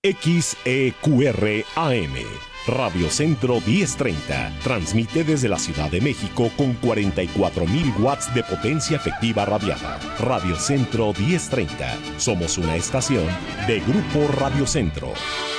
XEQR AM, Radio Centro 1030, transmite desde la Ciudad de México con 44.000 watts de potencia efectiva radiada. Radio Centro 1030, somos una estación de Grupo Radio Centro.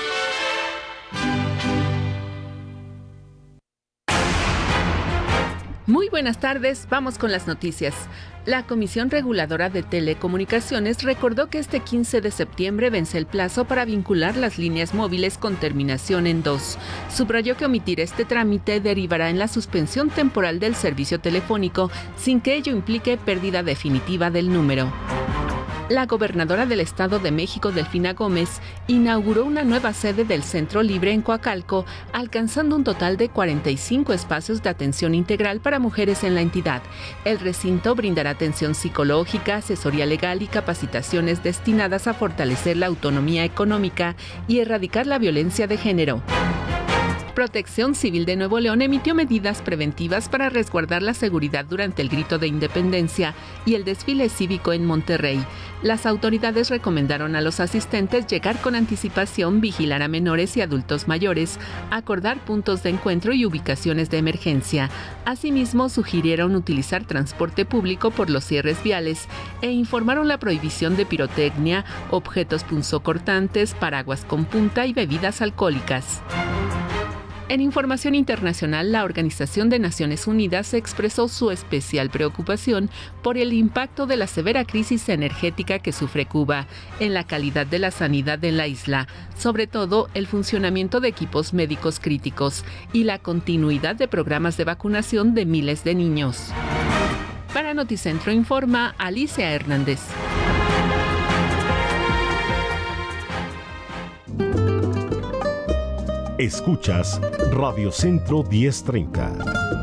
Muy buenas tardes, vamos con las noticias. La Comisión Reguladora de Telecomunicaciones recordó que este 15 de septiembre vence el plazo para vincular las líneas móviles con terminación en 2. Subrayó que omitir este trámite derivará en la suspensión temporal del servicio telefónico, sin que ello implique pérdida definitiva del número. La gobernadora del Estado de México, Delfina Gómez, inauguró una nueva sede del Centro Libre en Coacalco, alcanzando un total de 45 espacios de atención integral para mujeres en la entidad. El recinto brindará atención psicológica, asesoría legal y capacitaciones destinadas a fortalecer la autonomía económica y erradicar la violencia de género. Protección Civil de Nuevo León emitió medidas preventivas para resguardar la seguridad durante el Grito de Independencia y el desfile cívico en Monterrey. Las autoridades recomendaron a los asistentes llegar con anticipación, vigilar a menores y adultos mayores, acordar puntos de encuentro y ubicaciones de emergencia. Asimismo, sugirieron utilizar transporte público por los cierres viales e informaron la prohibición de pirotecnia, objetos punzocortantes, paraguas con punta y bebidas alcohólicas. En información internacional, la Organización de Naciones Unidas expresó su especial preocupación por el impacto de la severa crisis energética que sufre Cuba en la calidad de la sanidad en la isla, sobre todo el funcionamiento de equipos médicos críticos y la continuidad de programas de vacunación de miles de niños. Para Noticentro informa Alicia Hernández. Escuchas Radio Centro 1030.